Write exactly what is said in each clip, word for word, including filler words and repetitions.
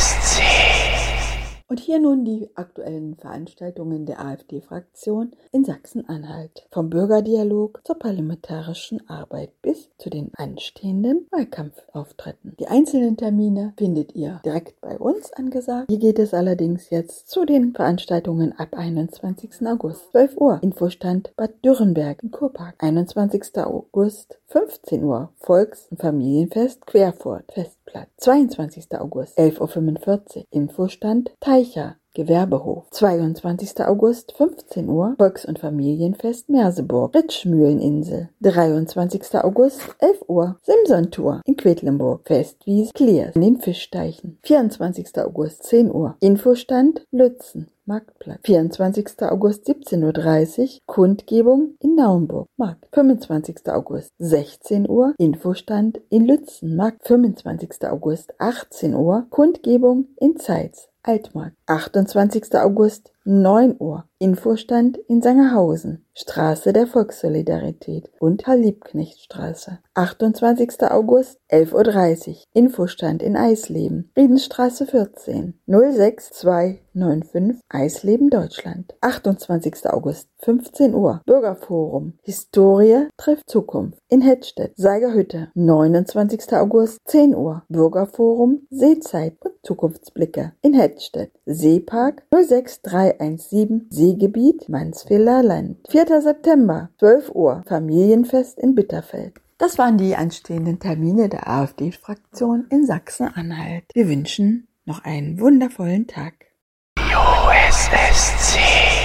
S C. Und hier nun die aktuellen Veranstaltungen der AfD-Fraktion in Sachsen-Anhalt. Vom Bürgerdialog zur parlamentarischen Arbeit bis zu den anstehenden Wahlkampfauftritten. Die einzelnen Termine findet ihr direkt bei uns angesagt. Hier geht es allerdings jetzt zu den Veranstaltungen ab einundzwanzigsten August, zwölf Uhr. Infostand Bad Dürrenberg im Kurpark. einundzwanzigsten August, fünfzehn Uhr. Volks- und Familienfest Querfurt, Festplatz. zweiundzwanzigsten August, elf Uhr fünfundvierzig. Infostand Teicher, Gewerbehof. zweiundzwanzigsten August, fünfzehn Uhr. Volks- und Familienfest Merseburg, Ritschmühleninsel. dreiundzwanzigsten August, elf Uhr. Simson-Tour in Quedlinburg, Festwiese Kliers in den Fischteichen. vierundzwanzigsten August, zehn Uhr. Infostand Lützen, Marktplatz. vierundzwanzigsten August, siebzehn Uhr dreißig. Kundgebung in Naumburg, Markt. fünfundzwanzigsten August, sechzehn Uhr. Infostand in Lützen, Markt. fünfundzwanzigsten August, achtzehn Uhr. Kundgebung in Zeitz, Altmarkt. achtundzwanzigsten August, neun Uhr. Infostand in Sangerhausen, Straße der Volkssolidarität und Karl-Liebknecht-Straße. achtundzwanzigsten August, elf Uhr dreißig. Infostand in Eisleben, Friedenstraße vierzehn, null sechs zwei neun fünf, Eisleben, Deutschland. achtundzwanzigsten August, fünfzehn Uhr. Bürgerforum, Historie trifft Zukunft in Hettstedt, Seigerhütte. neunundzwanzigsten August, zehn Uhr. Bürgerforum, Seezeit und Zukunftsblicke in Hettstedt. Seepark null sechs drei eins sieben, Seegebiet Mansfelder Land. vierten September, zwölf Uhr. Familienfest in Bitterfeld. Das waren die anstehenden Termine der AfD-Fraktion in Sachsen-Anhalt. Wir wünschen noch einen wundervollen Tag. Jo S S C.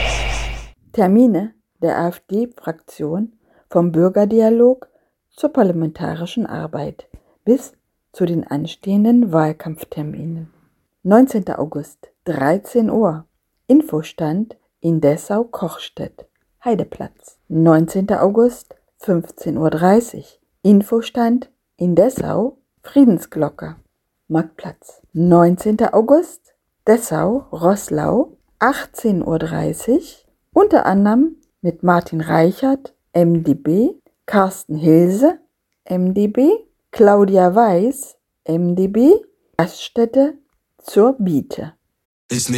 Termine der AfD-Fraktion vom Bürgerdialog zur parlamentarischen Arbeit bis zu den anstehenden Wahlkampfterminen. neunzehnten August, dreizehn Uhr. Infostand in Dessau-Kochstedt, Heideplatz. neunzehnten August, fünfzehn Uhr dreißig. Infostand in Dessau, Friedensglocke, Marktplatz. neunzehnten August, Dessau, Roßlau, achtzehn Uhr dreißig. Unter anderem mit Martin Reichert, M D B, Carsten Hilse, M D B, Claudia Weiß, M D B, Gaststätte zur Biete.